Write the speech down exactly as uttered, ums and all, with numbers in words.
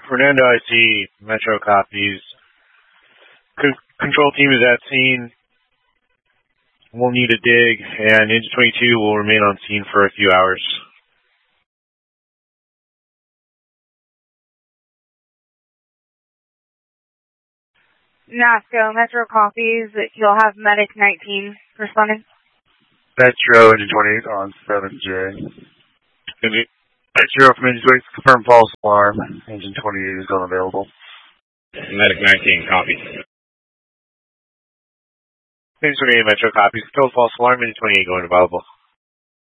Fernando, I see. Metro copies. C- control team is at scene. We'll need a dig, and Ninja twenty-two will remain on scene for a few hours. NASCO, Metro copies. You'll have Medic nineteen responding. Metro, Engine twenty-eight on seven J. Metro from Engine twenty-eight, confirm false alarm. Engine twenty-eight is unavailable. Medic nineteen, copy. Engine twenty-eight, Metro copies. Control false alarm, Engine twenty-eight going available.